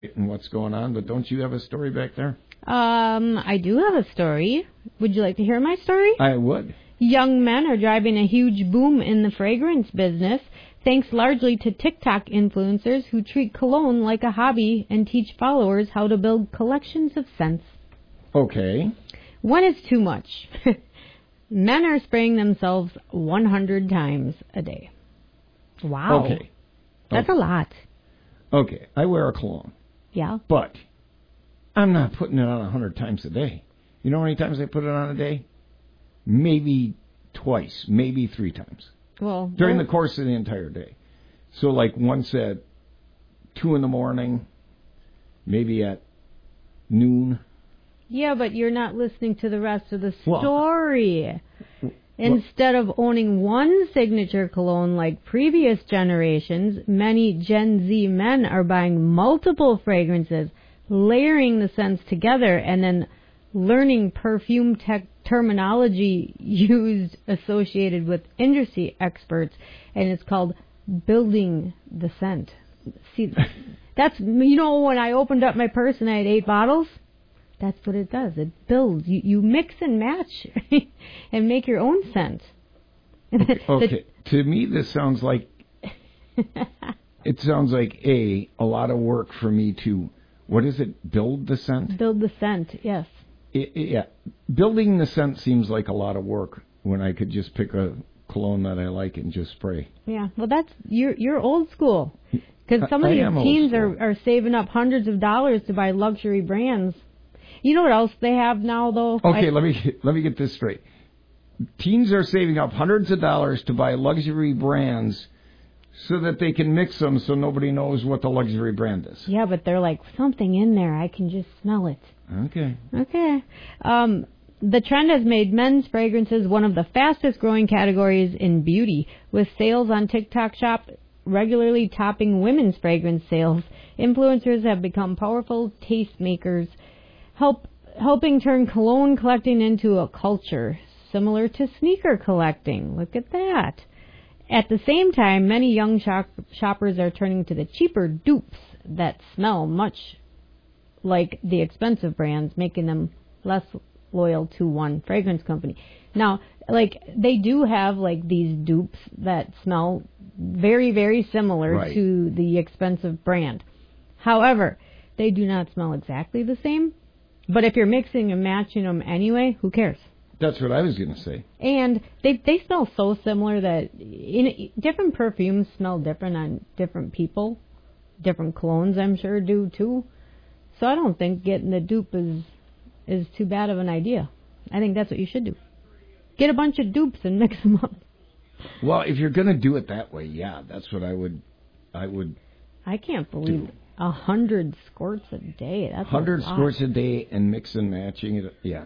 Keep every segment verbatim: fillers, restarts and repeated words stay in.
and what's going on, but don't you have a story back there? Um, I do have a story. Would you like to hear my story? I would. Young men are driving a huge boom in the fragrance business, thanks largely to TikTok influencers who treat cologne like a hobby and teach followers how to build collections of scents. Okay. One is too much. Men are spraying themselves one hundred times a day. Wow. Okay. That's okay. a lot. Okay. I wear a cologne. Yeah. But I'm not putting it on one hundred times a day. You know how many times I put it on a day? Maybe twice, maybe three times. Well, during well, the course of the entire day. So like once at two in the morning, maybe at noon. Yeah, but you're not listening to the rest of the Well, story. Instead of owning one signature cologne like previous generations, many Gen Z men are buying multiple fragrances, layering the scents together, and then learning perfume tech terminology used associated with industry experts, and it's called building the scent. See, that's, you know, when I opened up my purse and I had eight bottles, that's what it does. It builds. You, you mix and match and make your own scent. Okay, okay. To me, this sounds like, it sounds like, A, a lot of work for me to, what is it, build the scent? Build the scent, yes. It, it, yeah. Building the scent seems like a lot of work when I could just pick a cologne that I like and just spray. Yeah, well, that's, you're, you're old school. Because some of I these teens are, are saving up hundreds of dollars to buy luxury brands. You know what else they have now, though? Okay, I, let me let me get this straight. Teens are saving up hundreds of dollars to buy luxury brands so that they can mix them so nobody knows what the luxury brand is. Yeah, but they're like, something in there. I can just smell it. Okay. Okay. Um, the trend has made men's fragrances one of the fastest growing categories in beauty, with sales on TikTok Shop regularly topping women's fragrance sales. Influencers have become powerful tastemakers, help helping turn cologne collecting into a culture, similar to sneaker collecting. Look at that. At the same time, many young shop, shoppers are turning to the cheaper dupes that smell much like the expensive brands, making them less loyal to one fragrance company. Now, like, they do have, like, these dupes that smell very, very similar right. to the expensive brand. However, they do not smell exactly the same. But if you're mixing and matching them anyway, who cares? That's what I was going to say. And they they smell so similar that in, different perfumes smell different on different people. Different colognes, I'm sure, do too. So I don't think getting the dupe is is too bad of an idea. I think that's what you should do. Get a bunch of dupes and mix them up. Well, if you're going to do it that way, yeah, that's what I would. I would. I can't believe. Do. A hundred squirts a day. That's hundred a lot. squirts a day and mix and matching it. Yeah,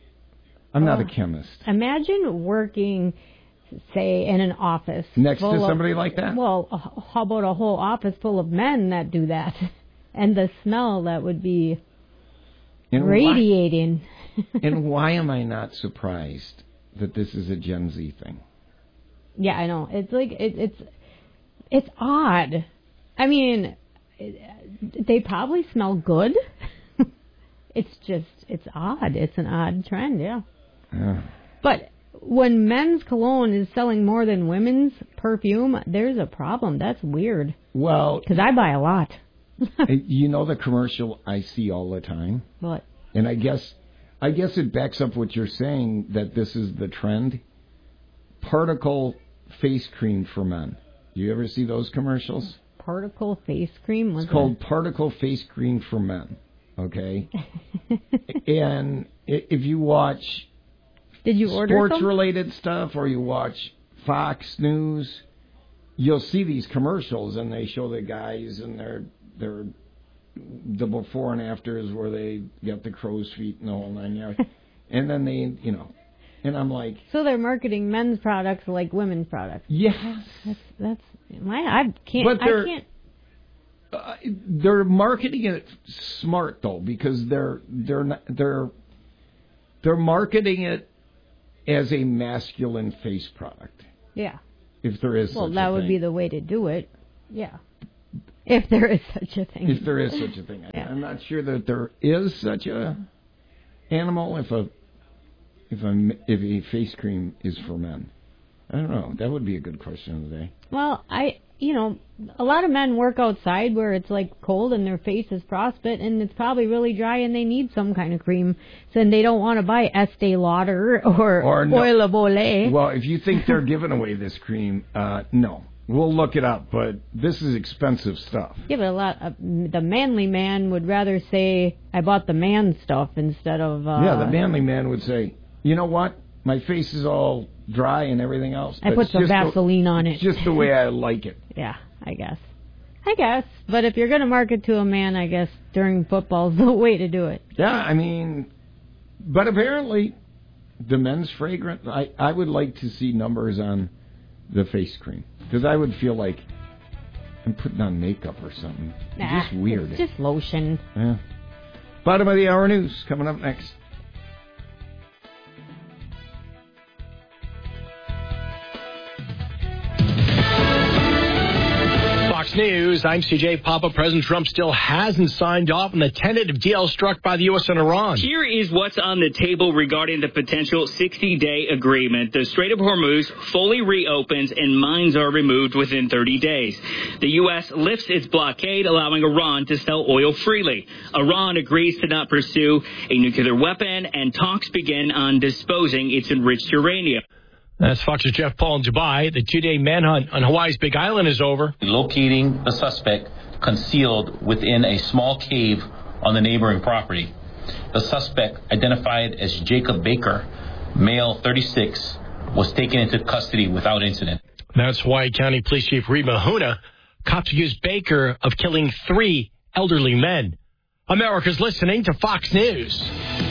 I'm not uh, a chemist. Imagine working, say, in an office next to somebody of, like that. Well, how about a whole office full of men that do that, and the smell that would be and radiating. Why, and why am I not surprised that this is a Gen Z thing? Yeah, I know. It's like it, it's it's odd. I mean. They probably smell good. It's just, it's odd. It's an odd trend, yeah. yeah. But when men's cologne is selling more than women's perfume, there's a problem. That's weird. Well, because I buy a lot. You know the commercial I see all the time? What? And I guess, I guess it backs up what you're saying, that this is the trend. Particle face cream for men. You ever see those commercials? Particle face cream? What's it's called that? Particle face cream for men. Okay? And if you watch Did you order sports-related stuff or you watch Fox News, you'll see these commercials and they show the guys and their their the before and afters where they get the crow's feet and the whole nine yards. And then they, you know, and I'm like... So they're marketing men's products like women's products. Yes. That's... that's My, I can't. But I can't. Uh, they're marketing it smart though, because they're they're not, they're they're marketing it as a masculine face product. Yeah. If there is. Well, such that a would thing. be the way to do it. Yeah. If there is such a thing. If there is such a thing. Yeah. I'm not sure that there is such a animal if a if a if a face cream is for men. I don't know. That would be a good question of the day. Well, I, you know, a lot of men work outside where it's like cold and their face is frostbite and it's probably really dry and they need some kind of cream. So then they don't want to buy Estee Lauder or, or no. Oil of Olay. Well, if you think they're giving away this cream, uh, no. We'll look it up, but this is expensive stuff. Yeah, but a lot of, the manly man would rather say, I bought the man stuff instead of... Uh, yeah, the manly man would say, you know what? My face is all dry and everything else. I put some Vaseline the, on it. It's just the way I like it. Yeah, I guess. I guess. But if you're going to market to a man, I guess during football is the way to do it. Yeah, I mean... But apparently, the men's fragrance... I, I would like to see numbers on the face cream. Because I would feel like I'm putting on makeup or something. Nah, it's just weird. It's just lotion. Yeah. Bottom of the hour news coming up next. Fox News, I'm C J Papa. President Trump still hasn't signed off on the tentative deal struck by the U S and Iran. Here is what's on the table regarding the potential sixty-day agreement. The Strait of Hormuz fully reopens and mines are removed within thirty days. The U S lifts its blockade, allowing Iran to sell oil freely. Iran agrees to not pursue a nuclear weapon, and talks begin on disposing its enriched uranium. That's Fox's Jeff Paul in Dubai. The two-day manhunt on Hawaii's Big Island is over. Locating the suspect concealed within a small cave on the neighboring property. The suspect, identified as Jacob Baker, male thirty-six, was taken into custody without incident. That's Hawaii County Police Chief Reed Mahuna. Cops accused Baker of killing three elderly men. America's listening to Fox News.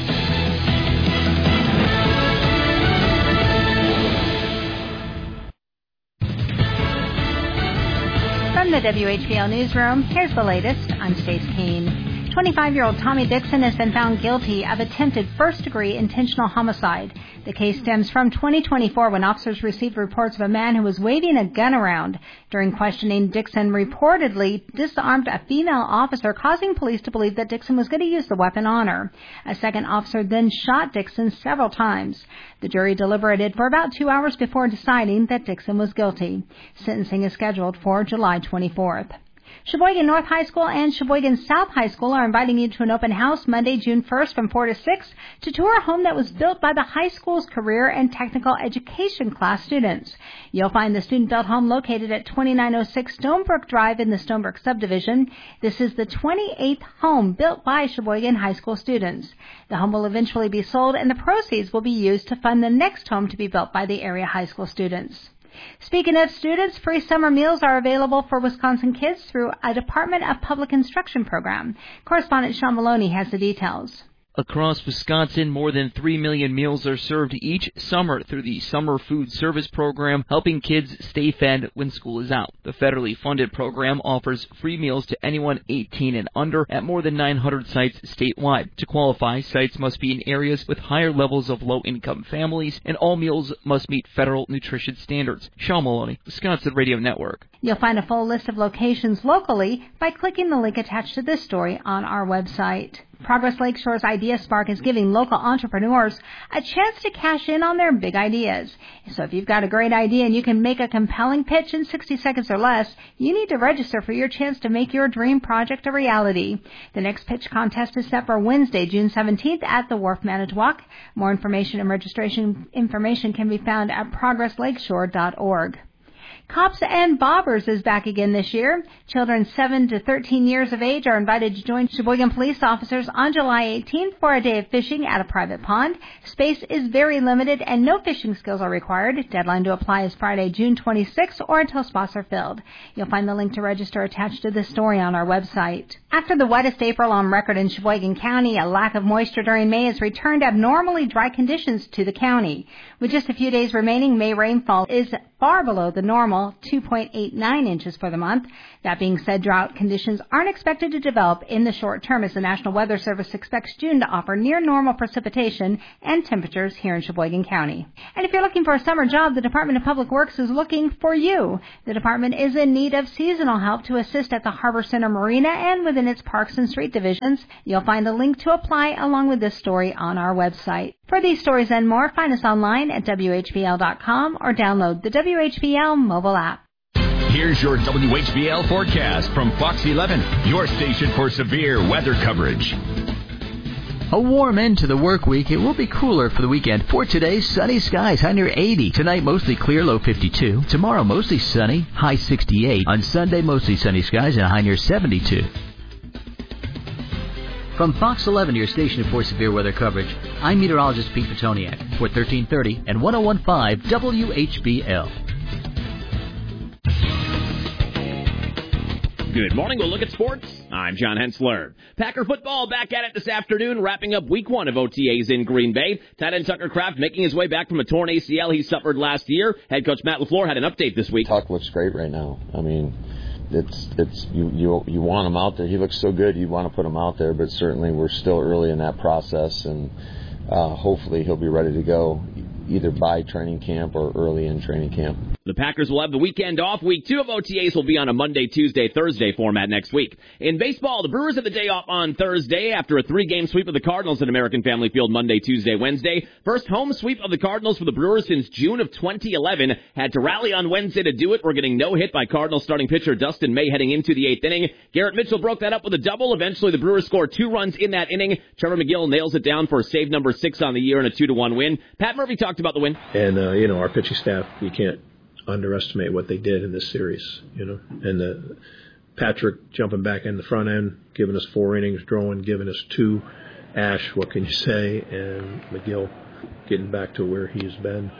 From the W H B L Newsroom, here's the latest. I'm Stace Keene. twenty-five-year-old Tommy Dixon has been found guilty of attempted first-degree intentional homicide. The case stems from twenty twenty-four when officers received reports of a man who was waving a gun around. During questioning, Dixon reportedly disarmed a female officer, causing police to believe that Dixon was going to use the weapon on her. A second officer then shot Dixon several times. The jury deliberated for about two hours before deciding that Dixon was guilty. Sentencing is scheduled for July twenty-fourth. Sheboygan North High School and Sheboygan South High School are inviting you to an open house Monday, June first from four to six to tour a home that was built by the high school's career and technical education class students. You'll find the student-built home located at twenty-nine oh six Stonebrook Drive in the Stonebrook subdivision. This is the twenty-eighth home built by Sheboygan High School students. The home will eventually be sold, and the proceeds will be used to fund the next home to be built by the area high school students. Speaking of students, free summer meals are available for Wisconsin kids through a Department of Public Instruction program. Correspondent Sean Maloney has the details. Across Wisconsin, more than three million meals are served each summer through the Summer Food Service Program, helping kids stay fed when school is out. The federally funded program offers free meals to anyone eighteen and under at more than nine hundred sites statewide. To qualify, sites must be in areas with higher levels of low-income families, and all meals must meet federal nutrition standards. Sean Maloney, Wisconsin Radio Network. You'll find a full list of locations locally by clicking the link attached to this story on our website. Progress Lakeshore's Idea Spark is giving local entrepreneurs a chance to cash in on their big ideas. So if you've got a great idea and you can make a compelling pitch in sixty seconds or less, you need to register for your chance to make your dream project a reality. The next pitch contest is set for Wednesday, June seventeenth at the Wharf Manitowoc. More information and registration information can be found at progress lakeshore dot org. Cops and Bobbers is back again this year. Children seven to thirteen years of age are invited to join Sheboygan police officers on July eighteenth for a day of fishing at a private pond. Space is very limited and no fishing skills are required. Deadline to apply is Friday, June twenty-sixth or until spots are filled. You'll find the link to register attached to this story on our website. After the wettest April on record in Sheboygan County, a lack of moisture during May has returned abnormally dry conditions to the county. With just a few days remaining, May rainfall is far below the normal two point eight nine inches for the month. That being said, drought conditions aren't expected to develop in the short term as the National Weather Service expects June to offer near normal precipitation and temperatures here in Sheboygan County. And if you're looking for a summer job, the Department of Public Works is looking for you. The department is in need of seasonal help to assist at the Harbor Center Marina and within its Parks and Street divisions. You'll find a link to apply along with this story on our website. For these stories and more, find us online at W H B L dot com or download the W H B L mobile app. Here's your W H B L forecast from Fox eleven, your station for severe weather coverage. A warm end to the work week. It will be cooler for the weekend. For today, sunny skies, high near eighty. Tonight, mostly clear, low fifty-two. Tomorrow, mostly sunny, high sixty-eight. On Sunday, mostly sunny skies and a high near seventy-two. From Fox eleven, your station for severe weather coverage, I'm meteorologist Pete Petoniak for thirteen thirty and one oh one point five W H B L. Good morning. We'll look at sports. I'm John Hensler. Packer football back at it this afternoon, wrapping up week one of O T As in Green Bay. Tight end Tucker Kraft making his way back from a torn A C L he suffered last year. Head coach Matt LaFleur had an update this week. Tuck looks great right now. I mean, it's it's you you you want him out there. He looks so good. You want to put him out there, but certainly we're still early in that process, and uh, hopefully he'll be ready to go either by training camp or early in training camp. The Packers will have the weekend off. Week two of O T As will be on a Monday, Tuesday, Thursday format next week. In baseball, the Brewers have the day off on Thursday after a three-game sweep of the Cardinals at American Family Field Monday, Tuesday, Wednesday. First home sweep of the Cardinals for the Brewers since June of twenty eleven. Had to rally on Wednesday to do it. We're getting no hit by Cardinals starting pitcher Dustin May heading into the eighth inning. Garrett Mitchell broke that up with a double. Eventually, the Brewers scored two runs in that inning. Trevor McGill nails it down for save number six on the year and a two to one win. Pat Murphy talked about the win. And, uh, you know, our pitching staff, you can't underestimate what they did in this series, you know. And uh, Patrick jumping back in the front end, giving us four innings, drawing, giving us two. Ash, what can you say? And McGill getting back to where he's been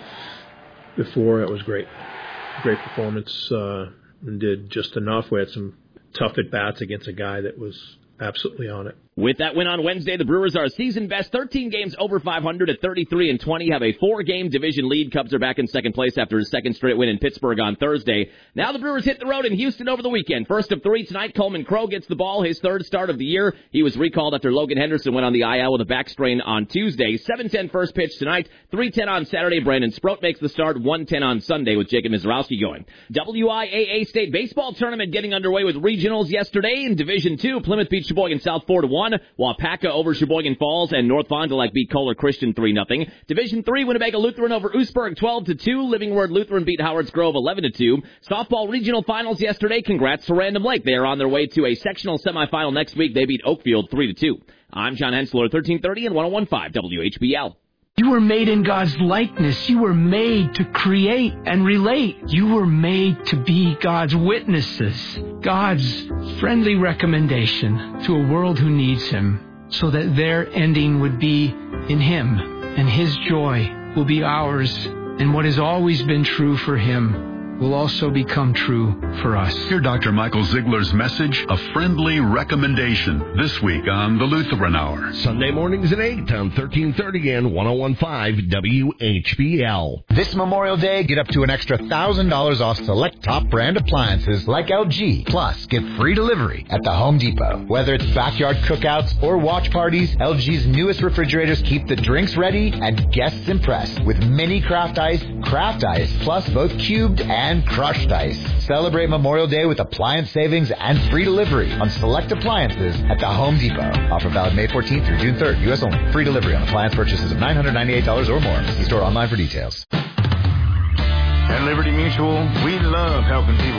before. It was great. Great performance, uh, and did just enough. We had some tough at-bats against a guy that was absolutely on it. With that win on Wednesday, the Brewers are season best thirteen games over five hundred at thirty-three and twenty, have a four-game division lead. Cubs are back in second place after his second straight win in Pittsburgh on Thursday. Now the Brewers hit the road in Houston over the weekend. First of three tonight, Coleman Crow gets the ball, his third start of the year. He was recalled after Logan Henderson went on the I L with a back strain on Tuesday. seven ten first pitch tonight, three ten on Saturday. Brandon Sproat makes the start, one ten on Sunday with Jacob Mizrowski going. W I A A State Baseball Tournament getting underway with regionals yesterday. In Division two, Plymouth beat Sheboygan South four to one, while Paca over Sheboygan Falls and North Fond du Lac beat Kohler Christian three nothing. Division three, Winnebago Lutheran over Oostburg twelve to two. Living Word Lutheran beat Howards Grove eleven to two. Softball regional finals yesterday. Congrats to Random Lake. They are on their way to a sectional semifinal next week. They beat Oakfield three to two. I'm John Hensler, thirteen thirty and one oh one point five W H B L. You were made in God's likeness. You were made to create and relate. You were made to be God's witnesses. God's friendly recommendation to a world who needs Him, so that their ending would be in Him, and His joy will be ours, and what has always been true for Him will also become true for us. Hear Doctor Michael Ziegler's message, A Friendly Recommendation, this week on the Lutheran Hour. Sunday mornings at eight on thirteen thirty and one oh one point five W H B L. This Memorial Day, get up to an extra one thousand dollars off select top brand appliances like L G. Plus, get free delivery at the Home Depot. Whether it's backyard cookouts or watch parties, L G's newest refrigerators keep the drinks ready and guests impressed with mini craft ice, craft ice, plus both cubed and and crushed ice. Celebrate Memorial Day with appliance savings and free delivery on select appliances at the Home Depot. Offer valid May fourteenth through June third. U S only. Free delivery on appliance purchases of nine hundred ninety-eight dollars or more. See store online for details. At Liberty Mutual, we love helping people